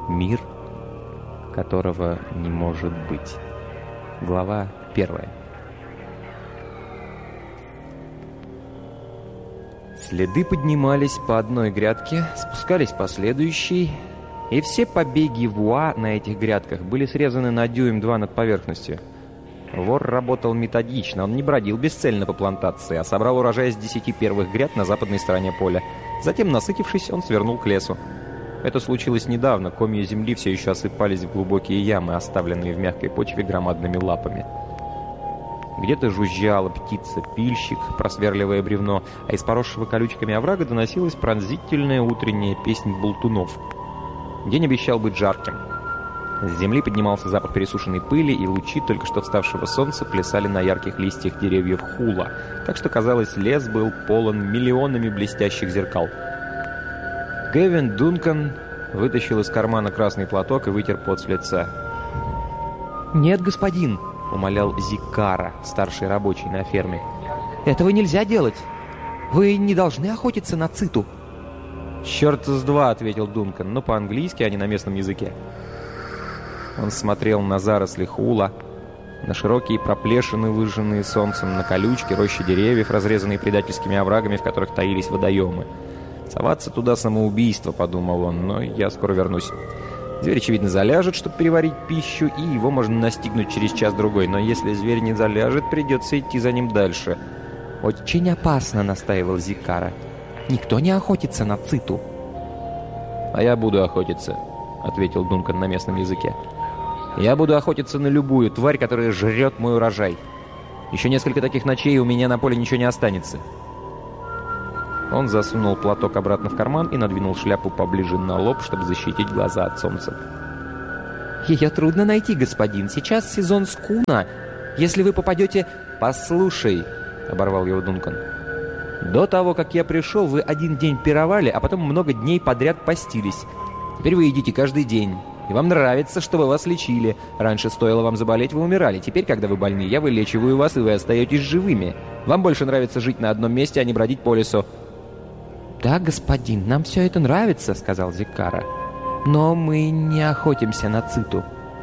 Мир, которого не может быть. Глава 1. Следы поднимались по одной грядке, спускались по следующей, и все побеги вуа на этих грядках были срезаны на дюйм-два над поверхностью. Вор работал методично, он не бродил бесцельно по плантации, а собрал урожай с 10 первых гряд на западной стороне поля. Затем, насытившись, он свернул к лесу. Это случилось недавно, комья земли все еще осыпались в глубокие ямы, оставленные в мягкой почве громадными лапами. Где-то жужжала птица-пильщик, просверливая бревно, а из поросшего колючками оврага доносилась пронзительная утренняя песнь болтунов. День обещал быть жарким. С земли поднимался запах пересушенной пыли, и лучи только что вставшего солнца плясали на ярких листьях деревьев хула, так что, казалось, лес был полон миллионами блестящих зеркал. Гэвин Дункан вытащил из кармана красный платок и вытер пот с лица. «Нет, господин», — умолял Зикара, старший рабочий на ферме. «Этого нельзя делать. Вы не должны охотиться на циту». «Черт с два», — ответил Дункан, но по-английски, а не на местном языке. Он смотрел на заросли хула, на широкие проплешины, выжженные солнцем, на колючки, рощи деревьев, разрезанные предательскими оврагами, в которых таились водоемы. «Соваться туда самоубийство», — подумал он, — «но я скоро вернусь». Зверь, очевидно, заляжет, чтобы переварить пищу, и его можно настигнуть через час-другой. Но если зверь не заляжет, придется идти за ним дальше. «Очень опасно», — настаивал Зикара. «Никто не охотится на циту». «А я буду охотиться», — ответил Дункан на местном языке. «Я буду охотиться на любую тварь, которая жрет мой урожай. Еще несколько таких ночей, и у меня на поле ничего не останется». Он засунул платок обратно в карман и надвинул шляпу поближе на лоб, чтобы защитить глаза от солнца. «Ее трудно найти, господин. Сейчас сезон скуна. Если вы попадете...» «Послушай», — оборвал его Дункан. «До того, как я пришел, вы один день пировали, а потом много дней подряд постились. Теперь вы едите каждый день. И вам нравится, чтобы вас лечили. Раньше стоило вам заболеть, вы умирали. Теперь, когда вы больны, я вылечиваю вас, и вы остаетесь живыми. Вам больше нравится жить на одном месте, а не бродить по лесу». «Да, господин, нам все это нравится», — сказал Зикара. «Но мы не охотимся на циту».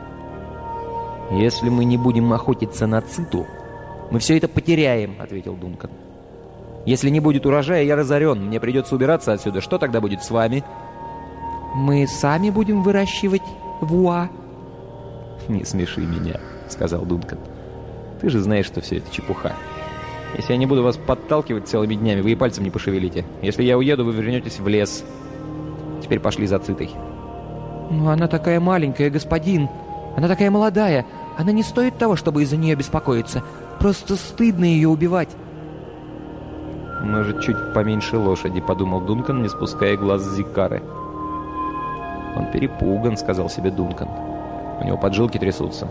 «Если мы не будем охотиться на циту, мы все это потеряем», — ответил Дункан. «Если не будет урожая, я разорен. Мне придется убираться отсюда. Что тогда будет с вами?» «Мы сами будем выращивать вуа». «Не смеши меня», — сказал Дункан. «Ты же знаешь, что все это чепуха. Если я не буду вас подталкивать целыми днями, вы и пальцем не пошевелите. Если я уеду, вы вернетесь в лес. Теперь пошли за цитой». «Но она такая маленькая, господин. Она такая молодая. Она не стоит того, чтобы из-за нее беспокоиться. Просто стыдно ее убивать». «Может, чуть поменьше лошади», — подумал Дункан, не спуская глаз с Зикары. «Он перепуган», — сказал себе Дункан. «У него поджилки трясутся».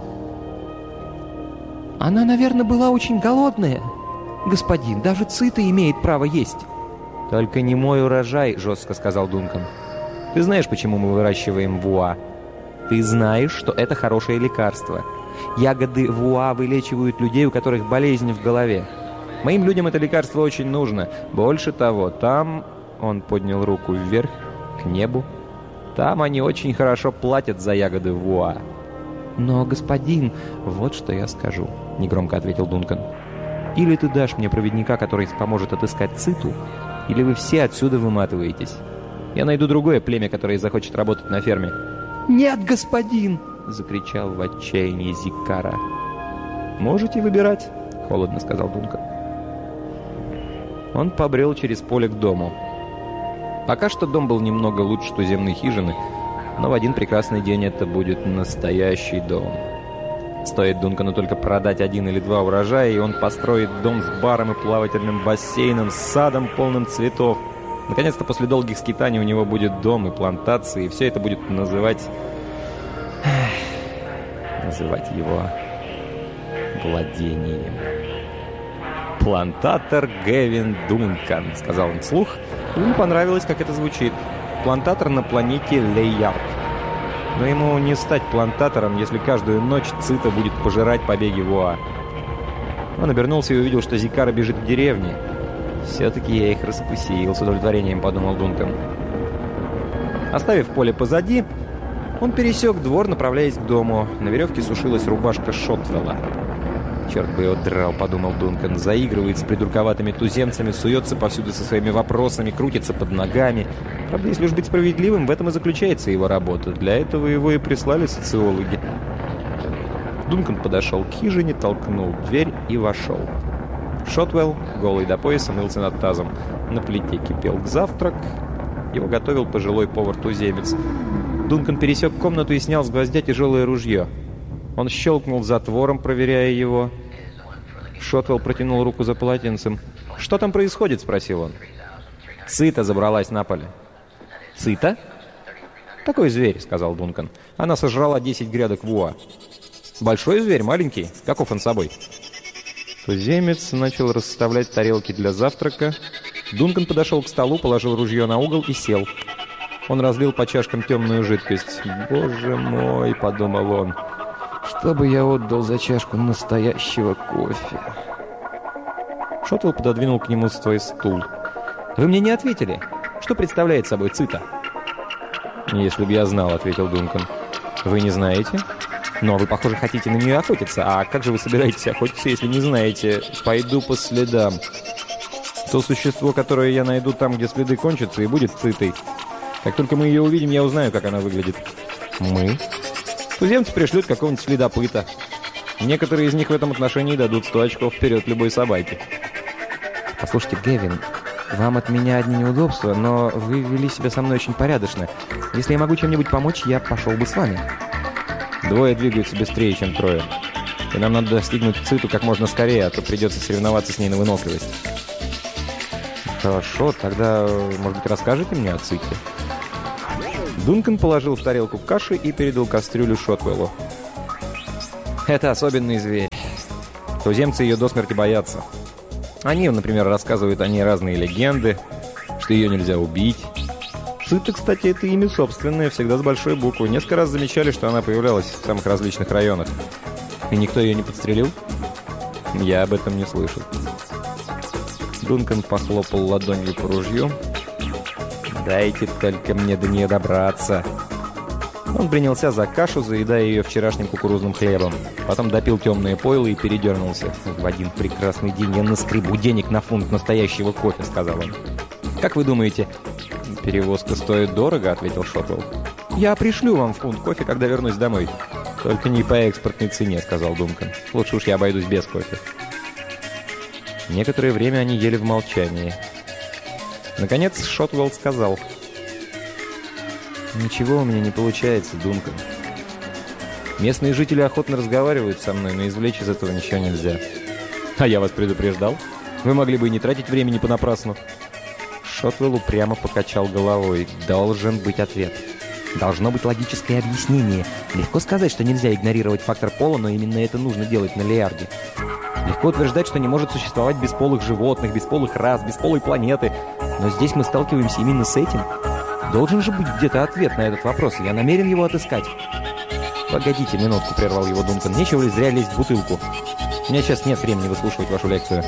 «Она, наверное, была очень голодная. Господин, даже цита имеет право есть». «Только не мой урожай», — жестко сказал Дункан. «Ты знаешь, почему мы выращиваем вуа? Ты знаешь, что это хорошее лекарство. Ягоды вуа вылечивают людей, у которых болезнь в голове. Моим людям это лекарство очень нужно. Больше того, там...» Он поднял руку вверх, к небу. «Там они очень хорошо платят за ягоды вуа». «Но, господин...» «Вот что я скажу», — негромко ответил Дункан. «Или ты дашь мне проводника, который поможет отыскать циту, или вы все отсюда выматываетесь. Я найду другое племя, которое захочет работать на ферме». «Нет, господин!» — закричал в отчаянии Зикара. «Можете выбирать», — холодно сказал Дункан. Он побрел через поле к дому. Пока что дом был немного лучше туземной хижины, но в один прекрасный день это будет настоящий дом. Стоит Дункану только продать 1 или 2 урожая, и он построит дом с баром и плавательным бассейном, с садом, полным цветов. Наконец-то, после долгих скитаний, у него будет дом и плантации, и все это будет называть его владением. «Плантатор Гэвин Дункан», — сказал он вслух, и ему понравилось, как это звучит. Плантатор на планете Лейярд. Но ему не стать плантатором, если каждую ночь цита будет пожирать побеги вуа. Он обернулся и увидел, что Зикара бежит к деревне. «Все-таки я их раскусил», — с удовлетворением подумал Дункан. Оставив поле позади, Он пересек двор, направляясь к дому. На веревке сушилась рубашка Шотвелла. «Черт бы его драл», — подумал Дункан. Заигрывает с придурковатыми туземцами, суется повсюду со своими вопросами, крутится под ногами. Правда, если уж быть справедливым, в этом и заключается его работа. Для этого его и прислали социологи. Дункан подошел к хижине, толкнул дверь и вошел. Шотвелл, голый до пояса, мылся над тазом. На плите кипел завтрак. Его готовил пожилой повар-туземец. Дункан пересек комнату и снял с гвоздя тяжелое ружье. Он щелкнул затвором, проверяя его. Шотвелл протянул руку за полотенцем. «Что там происходит?» — спросил он. «Цита забралась на поле». «Цита?» «Такой зверь», — сказал Дункан. «Она сожрала 10 грядок вуа». «Большой зверь, маленький? Каков он собой?» Туземец начал расставлять тарелки для завтрака. Дункан подошел к столу, положил ружье на угол и сел. Он разлил по чашкам темную жидкость. «Боже мой!» — подумал он. «Что бы я отдал за чашку настоящего кофе?» Шотвелл пододвинул к нему свой стул. «Вы мне не ответили. Что представляет собой цита?» «Если бы я знал», — ответил Дункан. «Вы не знаете? Но вы, похоже, хотите на нее охотиться. А как же вы собираетесь охотиться, если не знаете? Пойду по следам. То существо, которое я найду там, где следы кончатся, и будет цитой. Как только мы ее увидим, я узнаю, как она выглядит». «Мы?» «Туземцы пришлют какого-нибудь следопыта. Некоторые из них в этом отношении дадут 100 очков вперед любой собаке». «Послушайте, Гевин, вам от меня одни неудобства, но вы вели себя со мной очень порядочно. Если я могу чем-нибудь помочь, я пошел бы с вами». «Двое двигаются быстрее, чем трое. И нам надо достигнуть циту как можно скорее, а то придется соревноваться с ней на выносливость». «Хорошо, тогда, может быть, расскажете мне о ците?» Дункан положил в тарелку каши и передал кастрюлю Шотвеллу. «Это особенный зверь. Туземцы ее до смерти боятся. Они, например, рассказывают о ней разные легенды, что ее нельзя убить. Цита, кстати, это имя собственное, всегда с большой буквы. Несколько раз замечали, что она появлялась в самых различных районах. И никто ее не подстрелил? Я об этом не слышал». Дункан похлопал ладонью по ружью. «Дайте только мне до нее добраться». Он принялся за кашу, заедая ее вчерашним кукурузным хлебом. Потом допил темное пойло и передернулся. «В один прекрасный день я наскребу денег на фунт настоящего кофе», — сказал он. «Как вы думаете?» «Перевозка стоит дорого», — ответил Шотвелл. «Я пришлю вам фунт кофе, когда вернусь домой». «Только не по экспортной цене», — сказал Дункан. «Лучше уж я обойдусь без кофе». Некоторое время они ели в молчании. Наконец Шотвелл сказал: «Ничего у меня не получается, Дункан. Местные жители охотно разговаривают со мной, но извлечь из этого ничего нельзя». «А я вас предупреждал. Вы могли бы и не тратить времени понапрасну». Шотвелл упрямо покачал головой. «Должен быть ответ. Должно быть логическое объяснение. Легко сказать, что нельзя игнорировать фактор пола, но именно это нужно делать на Леарде. Легко утверждать, что не может существовать бесполых животных, бесполых рас, бесполой планеты. Но здесь мы сталкиваемся именно с этим. Должен же быть где-то ответ на этот вопрос, и я намерен его отыскать». «Погодите минутку», — прервал его Дункан. «Нечего ли зря лезть в бутылку? У меня сейчас нет времени выслушивать вашу лекцию».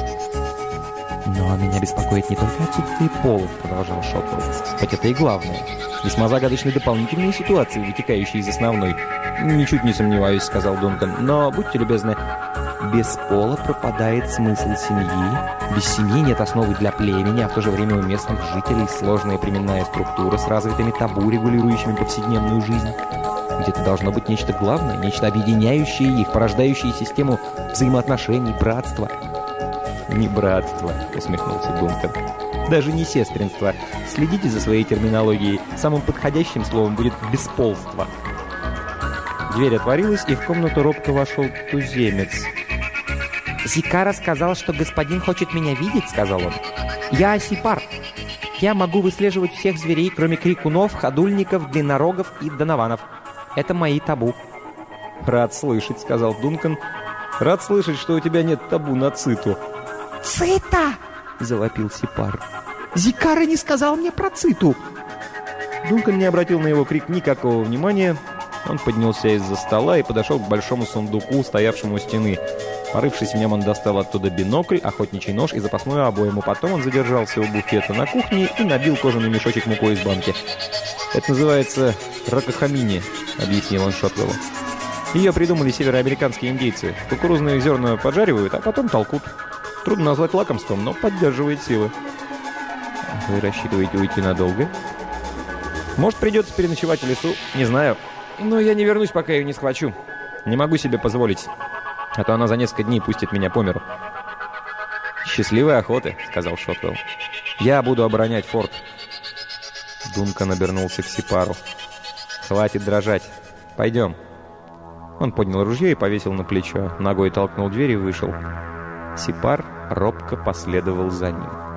«Но меня беспокоит не только отсутствие полов», — продолжал Шотвелл. «Хоть это и главное. Весьма загадочны дополнительные ситуации, вытекающие из основной». «Ничуть не сомневаюсь», — сказал Дункан. «Но будьте любезны». «Без пола пропадает смысл семьи. Без семьи нет основы для племени, а в то же время у местных жителей сложная племенная структура с развитыми табу, регулирующими повседневную жизнь. Где-то должно быть нечто главное, нечто объединяющее их, порождающее систему взаимоотношений, братства». «Не братство», — усмехнулся Дункан. «Даже не сестринство. Следите за своей терминологией. Самым подходящим словом будет бесполство». Дверь отворилась, и в комнату робко вошел туземец. «Зикара сказал, что господин хочет меня видеть», — сказал он. «Я Сипар. Я могу выслеживать всех зверей, кроме крикунов, ходульников, длиннорогов и донованов. Это мои табу». «Рад слышать», — сказал Дункан. «Рад слышать, что у тебя нет табу на циту». «Цита!» — завопил Сипар. «Зикара не сказал мне про циту!» Дункан не обратил на его крик никакого внимания. Он поднялся из-за стола и подошел к большому сундуку, стоявшему у стены. Порывшись в нем, он достал оттуда бинокль, охотничий нож и запасную обойму. Потом он задержался у буфета на кухне и набил кожаный мешочек мукой из банки. Это называется ракохамини. — объяснил он Шотвеллу. «Ее придумали североамериканские индейцы. Кукурузные зерна поджаривают, а потом толкут. Трудно назвать лакомством, но поддерживает силы». «Вы рассчитываете уйти надолго?» «Может, придется переночевать в лесу, не знаю. Но я не вернусь, пока ее не схвачу. Не могу себе позволить, а то она за несколько дней пустит меня по миру». «Счастливой охоты», — сказал Шотвелл. «Я буду оборонять форт». Дункан обернулся к Сипару. «Хватит дрожать. Пойдем». Он поднял ружье и повесил на плечо. Ногой толкнул дверь и вышел. Сипар робко последовал за ним.